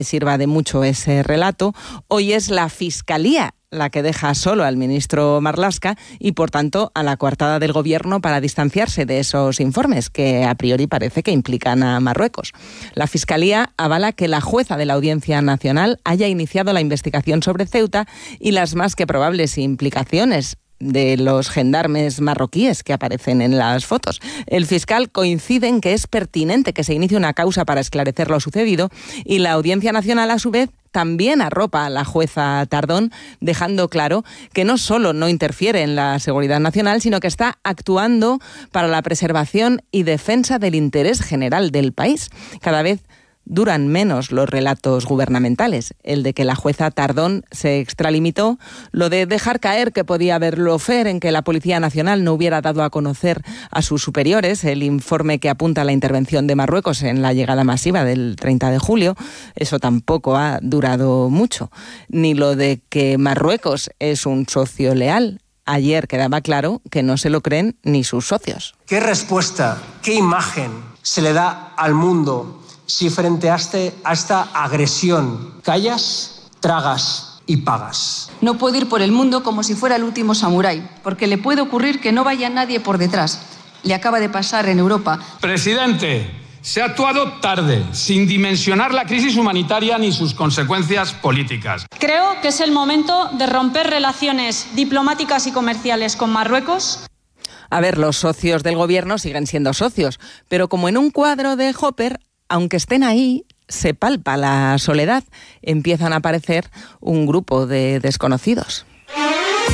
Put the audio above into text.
sirva de mucho ese relato. Hoy es la Fiscalía la que deja solo al ministro Marlaska y, por tanto, a la coartada del Gobierno para distanciarse de esos informes que a priori parece que implican a Marruecos. La Fiscalía avala que la jueza de la Audiencia Nacional haya iniciado la investigación sobre Ceuta y las más que probables implicaciones de los gendarmes marroquíes que aparecen en las fotos. El fiscal coincide en que es pertinente que se inicie una causa para esclarecer lo sucedido y la Audiencia Nacional, a su vez, también arropa a la jueza Tardón, dejando claro que no solo no interfiere en la seguridad nacional, sino que está actuando para la preservación y defensa del interés general del país. Cada vez duran menos los relatos gubernamentales. El de que la jueza Tardón se extralimitó, lo de dejar caer que podía haber lawfare en que la Policía Nacional no hubiera dado a conocer a sus superiores el informe que apunta a la intervención de Marruecos en la llegada masiva del 30 de julio, eso tampoco ha durado mucho. Ni lo de que Marruecos es un socio leal. Ayer quedaba claro que no se lo creen ni sus socios. ¿Qué respuesta, qué imagen se le da al mundo si frente a esta agresión callas, tragas y pagas? No puede ir por el mundo como si fuera el último samurái, porque le puede ocurrir que no vaya nadie por detrás. Le acaba de pasar en Europa. Presidente, se ha actuado tarde, sin dimensionar la crisis humanitaria ni sus consecuencias políticas. Creo que es el momento de romper relaciones diplomáticas y comerciales con Marruecos. A ver, los socios del Gobierno siguen siendo socios, pero como en un cuadro de Hopper, aunque estén ahí, se palpa la soledad. Empiezan a aparecer un grupo de desconocidos.